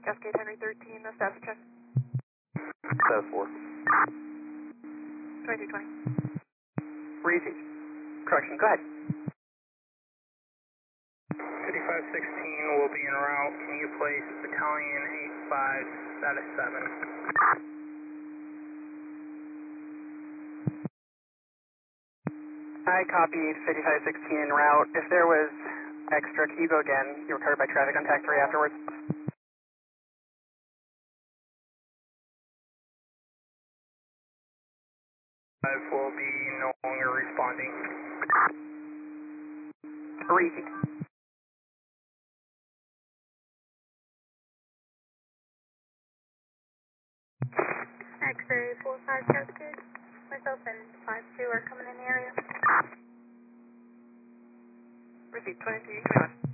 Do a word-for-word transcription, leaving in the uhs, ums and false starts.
Cascade Henry thirteen, the status check. Status four. twenty-two twenty. Breezy. Correction, go ahead. fifty-five sixteen will be en route. Can you place battalion eight five, status seven? I copied fifty-five sixteen en route. If there was extra, can you go again? You were covered by traffic on tac three afterwards. five will be no longer responding. Breezy. X-ray four five Cascade. Myself and five two are coming in the area. Repeat, twenty-two twenty-one.